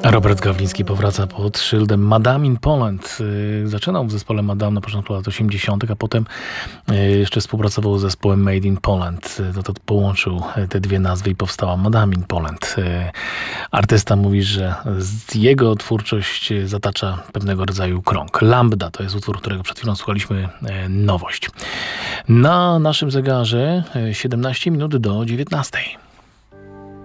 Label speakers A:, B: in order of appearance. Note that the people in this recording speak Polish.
A: Robert Gawliński powraca pod szyldem Madame in Poland. Zaczynał w zespole Madame na początku lat 80., a potem jeszcze współpracował z zespołem Made in Poland. No to połączył te dwie nazwy i powstała Madame in Poland. Artysta mówi, że jego twórczość zatacza pewnego rodzaju krąg. Lambda to jest utwór, którego przed chwilą słuchaliśmy, nowość. Na naszym zegarze 17 minut do 19.